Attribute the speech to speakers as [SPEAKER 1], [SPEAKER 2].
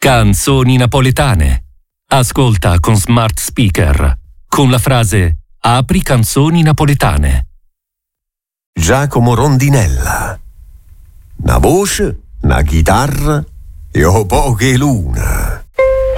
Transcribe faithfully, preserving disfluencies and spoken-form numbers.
[SPEAKER 1] Canzoni napoletane. Ascolta con smart speaker con la frase "Apri canzoni napoletane".
[SPEAKER 2] Giacomo Rondinella. Una voce, una chitarra e un po' che luna.